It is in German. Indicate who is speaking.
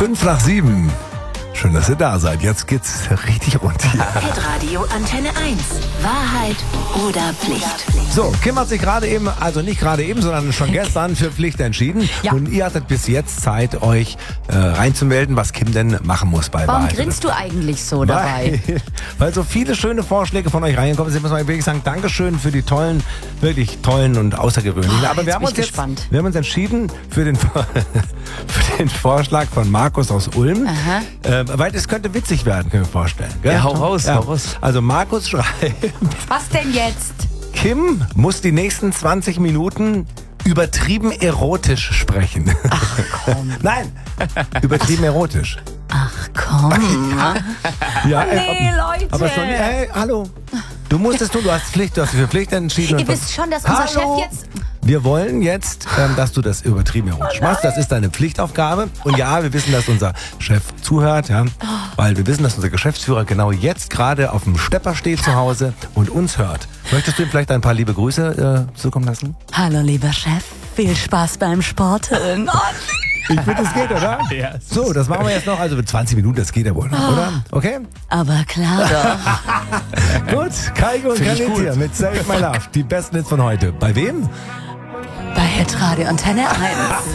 Speaker 1: 5:05. Schön, dass ihr da seid. Jetzt geht's richtig rund hier.
Speaker 2: Hitradio Antenne 1. Wahrheit oder Pflicht?
Speaker 1: So, Kim hat sich gerade eben, also nicht gerade eben, sondern schon gestern für Pflicht entschieden.
Speaker 3: Ja.
Speaker 1: Und ihr hattet bis jetzt Zeit, euch reinzumelden, was Kim denn machen muss bei
Speaker 3: Warum
Speaker 1: Wahrheit.
Speaker 3: grinst du eigentlich so dabei?
Speaker 1: Weil so viele schöne Vorschläge von euch reingekommen sind, muss man wirklich sagen, Dankeschön für die tollen, wirklich tollen und außergewöhnlichen. Aber wir
Speaker 3: jetzt
Speaker 1: haben
Speaker 3: bin
Speaker 1: uns
Speaker 3: ich gespannt.
Speaker 1: wir haben uns entschieden für den, für den Vorschlag von Markus aus Ulm. Weil es könnte witzig werden, können wir vorstellen. Gell?
Speaker 4: Ja, hau raus, hau raus.
Speaker 1: Also Markus schreibt,
Speaker 3: Was denn jetzt?
Speaker 1: Kim muss die nächsten 20 Minuten übertrieben erotisch sprechen.
Speaker 3: Ach komm.
Speaker 1: Nein, übertrieben erotisch.
Speaker 3: Ach komm.
Speaker 1: Ja,
Speaker 3: Nee, Leute.
Speaker 1: Aber schon, hey, hallo. Du musst es tun, du hast Pflicht, du hast dich für Pflicht entschieden.
Speaker 3: Ihr wisst schon, dass unser
Speaker 1: Hallo.
Speaker 3: Chef jetzt...
Speaker 1: Wir wollen jetzt, dass du das übertrieben erotisch machst. Das ist deine Pflichtaufgabe. Und ja, wir wissen, dass unser Chef zuhört, ja, weil wir wissen, dass unser Geschäftsführer genau jetzt gerade auf dem Stepper steht zu Hause und uns hört. Möchtest du ihm vielleicht ein paar liebe Grüße zukommen lassen?
Speaker 3: Hallo, lieber Chef. Viel Spaß beim Sporteln.
Speaker 1: Ich finde, das geht, oder?
Speaker 4: Ja.
Speaker 1: So, das machen wir jetzt noch. Also mit 20 Minuten, das geht ja wohl noch, oder? Okay?
Speaker 3: Aber klar doch.
Speaker 1: Gut, Kaigo und
Speaker 4: Find ich
Speaker 1: Kanit
Speaker 4: gut.
Speaker 1: hier mit Save My Love. Die besten Hits von heute. Bei wem?
Speaker 3: Bei Hitradio Antenne 1.